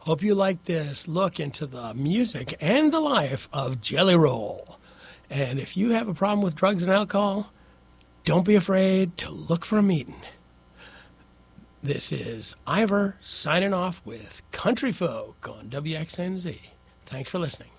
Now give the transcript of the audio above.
Hope you like this look into the music and the life of Jelly Roll. And if you have a problem with drugs and alcohol, don't be afraid to look for a meeting. This is Ivor signing off with Country Folk on WXNZ. Thanks for listening.